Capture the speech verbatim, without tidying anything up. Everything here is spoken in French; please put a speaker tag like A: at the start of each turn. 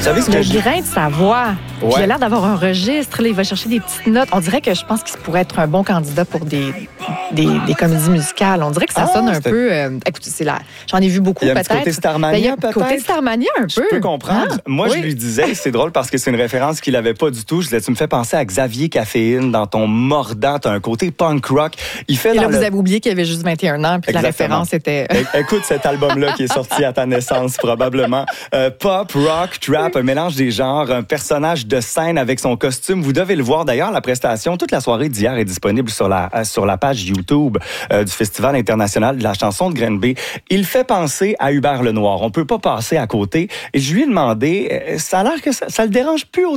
A: savez ce
B: Le
A: que je...
B: grain de sa voix.
A: Ouais.
B: Puis il a l'air d'avoir un registre. Là, il va chercher des petites notes. On dirait que je pense qu'il pourrait être un bon candidat pour des, des, des comédies musicales. On dirait que ça
A: Ah,
B: sonne un
A: c'était-
B: peu... euh, écoute, c'est là. J'en ai vu beaucoup,
A: Il y a un
B: peut-être.
A: petit côté Starmania,
B: Ben, il y a un
A: peut-être?
B: côté Starmania, un
A: Je
B: peu.
A: peux comprendre.
B: Ah,
A: Moi,
B: oui.
A: je lui disais, c'est drôle parce que c'est une référence qu'il n'avait pas du tout. Je disais, tu me fais penser à Xavier Caféine dans ton mordant. T'as un côté punk rock. Il fait
B: Et là,
A: dans
B: vous
A: le...
B: avez oublié qu'il avait juste vingt et un ans, puis que la
A: Exactement.
B: référence était...
A: É- Écoute cet album-là qui est sorti à ta naissance, probablement. Euh, pop, rock, trap, un mélange des genres, un personnage de scène avec son costume. Vous devez le voir d'ailleurs, la prestation. Toute la soirée d'hier est disponible sur la, euh, sur la page YouTube euh, du Festival international de la chanson de Grenby. Il fait penser à Hubert Lenoir. On peut pas passer à côté. Et je lui ai demandé, euh, ça a l'air que ça, ça le dérange plus autant